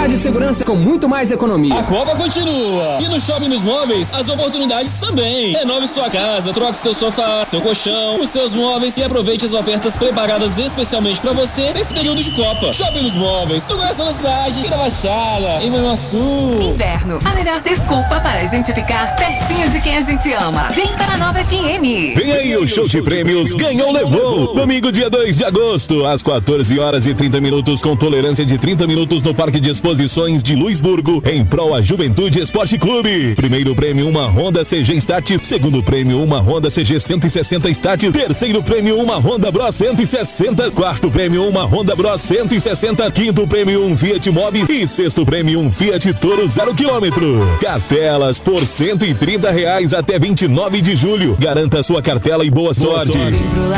qualidade e segurança com muito mais economia. A Copa continua. E no Shopping dos Móveis, as oportunidades também. Renove sua casa, troque seu sofá, seu colchão, os seus móveis e aproveite as ofertas preparadas especialmente pra você nesse período de Copa. Shopping dos Móveis, no coração da cidade e da Baixada, em Manhuaçu. Inverno, a melhor desculpa para a gente ficar pertinho de quem a gente ama. Vem para a Nova FM. Vem aí o show de prêmios Ganhou Levou. Domingo, dia 2 de agosto, às 14h30, com tolerância de 30 minutos no Parque de Exposições de Luisburgo, em prol a Juventude Esporte Clube. Primeiro prêmio, uma Honda CG Start. Segundo prêmio, uma Honda CG 160 Start. Terceiro prêmio, uma Honda Bros 160. Quarto prêmio, uma Honda Bros 160. Quinto prêmio, um Fiat Mobi. E sexto prêmio, um Fiat Toro 0 km. Cartelas por R$130 até 29 de julho. Garanta sua cartela e boa sorte.